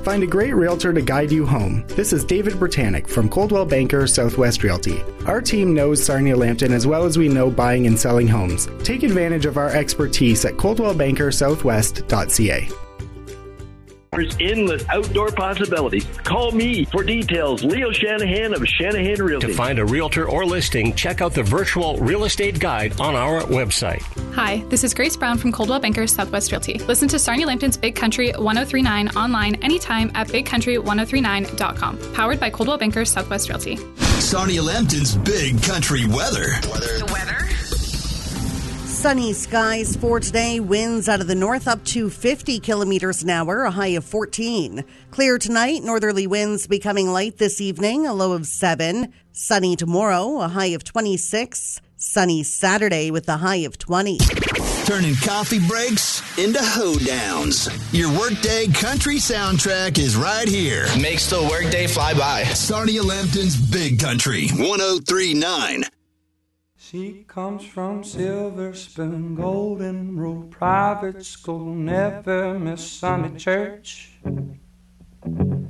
Find a great realtor to guide you home. This is David Britannic from Coldwell Banker Southwest Realty. Our team knows Sarnia Lambton as well as we know buying and selling homes. Take advantage of our expertise at coldwellbankersouthwest.ca. There's endless outdoor possibilities. Call me for details. Leo Shanahan of Shanahan Realty. To find a realtor or listing, check out the virtual real estate guide on our website. Hi, this is Grace Brown from Coldwell Banker Southwest Realty. Listen to Sarnia Lambton's Big Country 1039 online anytime at bigcountry1039.com. Powered by Coldwell Banker Southwest Realty. Sarnia Lambton's Big Country weather. The weather. Sunny skies for today. Winds out of the north up to 50 kilometers an hour, a high of 14. Clear tonight. Northerly winds becoming light this evening, a low of 7. Sunny tomorrow, a high of 26. Sunny Saturday with a high of 20. Turning coffee breaks into hoedowns. Your workday country soundtrack is right here. Makes the workday fly by. Sarnia Lambton's Big Country 1039. She comes from Silver Spoon, Golden Rule Private School, never miss Sunday church.